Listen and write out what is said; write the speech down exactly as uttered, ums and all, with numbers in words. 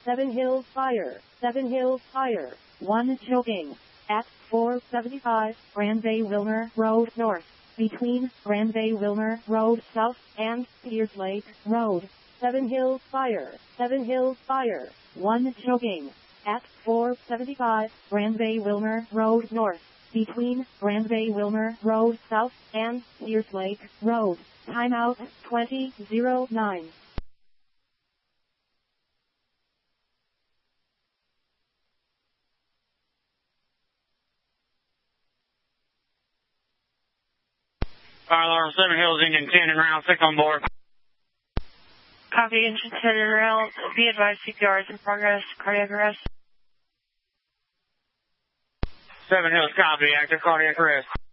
Seven Hills Fire, Seven Hills Fire, one choking, at four seventy-five, Grand Bay Wilmer Road North, between Grand Bay Wilmer Road South and Spears Lake Road. Seven Hills Fire, Seven Hills Fire, one choking, at four seventy-five, Grand Bay Wilmer Road North, between Grand Bay Wilmer Road South and Spears Lake Road. Timeout twenty oh nine. Fire alarm Seven Hills, engine ten and round six on board. Copy, engine ten and round. Be advised, C P R is in progress. Cardiac arrest. Seven Hills, copy. Active cardiac arrest.